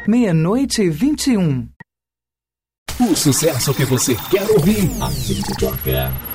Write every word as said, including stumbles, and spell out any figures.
Meia-noite e vinte e um. O sucesso que você quer ouvir, a gente toca.